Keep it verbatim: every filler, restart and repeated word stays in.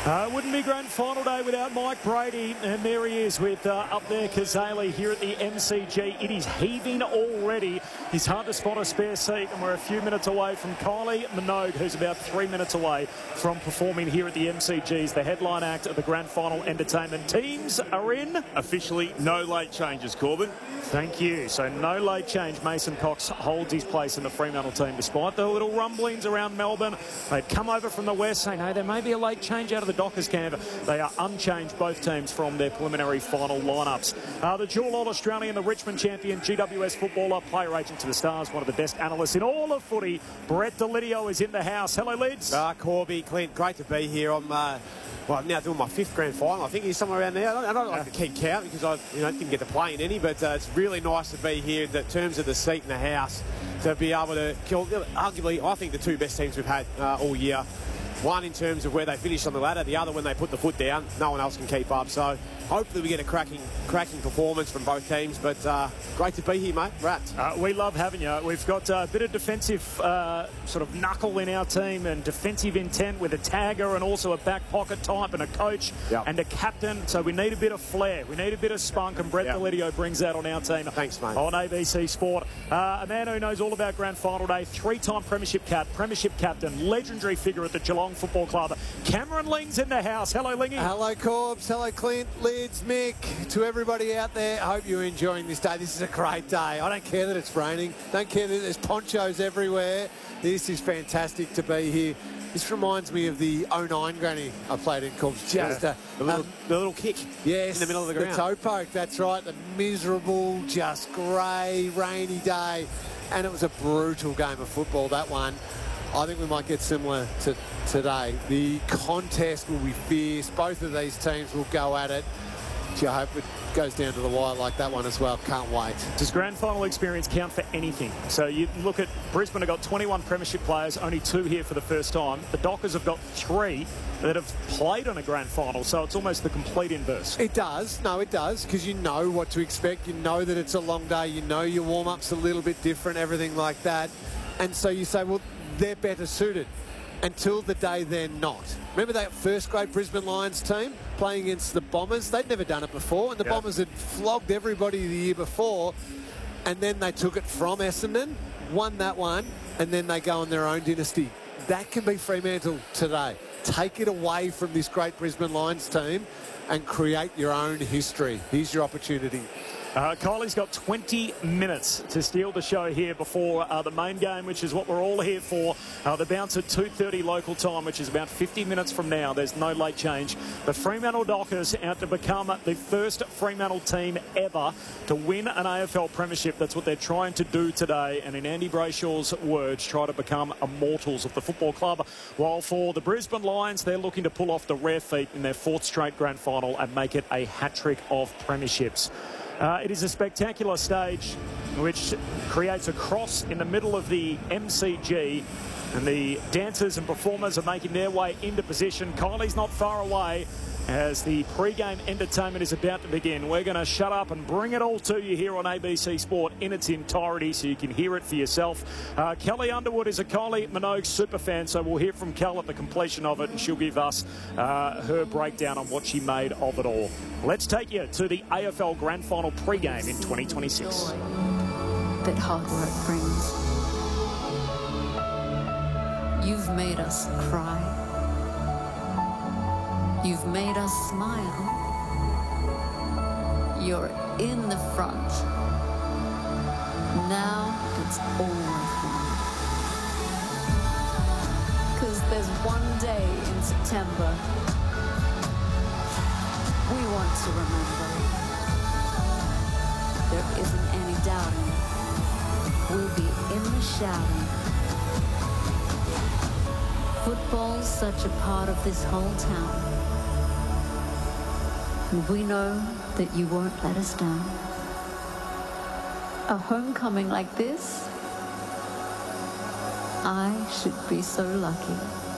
Uh, wouldn't be grand final day without Mike Brady, and there he is with uh, up there Kazali here at the M C G. It is heaving already. It's hard to spot a spare seat, and we're a few minutes away from Kylie Minogue, who's about three minutes away from performing here at the M C G's, the headline act of the grand final entertainment. Teams are in. Officially, no late changes, Corbin. Thank you. So no late change. Mason Cox holds his place in the Fremantle team despite the little rumblings around Melbourne. They'd come over from the west saying, hey, there may be a late change out of the Dockers camp. They are unchanged, both teams, from their preliminary final lineups. Uh, the dual All-Australian, the Richmond champion, G W S footballer, player agent to the Stars, one of the best analysts in all of footy. Brett Delidio is in the house. Hello, Lids. Uh, Corby, Clint, great to be here. I'm... Uh... Well, I'm now doing my fifth grand final. I think he's somewhere around there. I don't, I don't like to keep count because I you know, didn't get to play in any, but uh, it's really nice to be here in terms of the seat in the house, to be able to kill, arguably, I think, the two best teams we've had uh, all year. One in terms of where they finished on the ladder, the other when they put the foot down. No one else can keep up. So hopefully we get a cracking cracking performance from both teams. But uh, great to be here, mate. Rats. Uh, we love having you. We've got a bit of defensive uh, sort of knuckle in our team and defensive intent with a tagger and also a back pocket type and a coach yep. and a captain. So we need a bit of flair. We need a bit of spunk, and Brett yep. Delidio brings that on our team. Thanks, mate. On A B C Sport. Uh, a man who knows all about grand final day, three-time premiership cap, premiership captain, legendary figure at the Geelong Football Club. Cameron Ling's in the house. Hello, Lingy. Hello, Corbs. Hello, Clint, Lids, Mick. To everybody out there, I hope you're enjoying this day. This is a great day. I don't care that it's raining. Don't care that there's ponchos everywhere. This is fantastic to be here. This reminds me of the oh nine granny I played in, Corbs. Just yeah. a, the, little, um, the little kick yes, in the middle of the ground. The toe poke, that's right. The miserable, just grey, rainy day. And it was a brutal game of football, that one. I think we might get similar to today. The contest will be fierce. Both of these teams will go at it. Gee, I hope it goes down to the wire like that one as well. Can't wait. Does grand final experience count for anything? So you look at Brisbane have got twenty-one premiership players, only two here for the first time. The Dockers have got three that have played on a grand final, so it's almost the complete inverse. It does. No, it does, because you know what to expect. You know that it's a long day. You know your warm-up's a little bit different, everything like that. And so you say, well, they're better suited until the day they're not. Remember that first grade Brisbane Lions team playing against the Bombers? They'd never done it before, and the yeah. Bombers had flogged everybody the year before, and then they took it from Essendon, won that one, and then they go on their own dynasty. That can be Fremantle today. Take it away from this great Brisbane Lions team and create your own history. Here's your opportunity. Uh, Kylie's got twenty minutes to steal the show here before uh, the main game, which is what we're all here for. Uh, the bounce at two thirty local time, which is about fifty minutes from now. There's no late change. The Fremantle Dockers out to become the first Fremantle team ever to win an A F L premiership. That's what they're trying to do today. And in Andy Brayshaw's words, try to become immortals of the football club. While for the Brisbane Lions, they're looking to pull off the rare feat in their fourth straight grand final and make it a hat-trick of premierships. Uh, it is a spectacular stage which creates a cross in the middle of the M C G, and the dancers and performers are making their way into position. Kylie's not far away as the pre-game entertainment is about to begin. We're going to shut up and bring it all to you here on A B C Sport in its entirety so you can hear it for yourself. Uh, Kelly Underwood is a Kylie Minogue superfan, so we'll hear from Kel at the completion of it, and she'll give us uh, her breakdown on what she made of it all. Let's take you to the A F L Grand Final pre-game in twenty twenty-six. That hard work brings. You've made us cry. You've made us smile. You're in the front. Now it's all worthwhile. 'Cause there's one day in September we want to remember. There isn't any doubting. We'll be in the shouting. Football's such a part of this whole town. And we know that you won't let us down. A homecoming like this, I should be so lucky.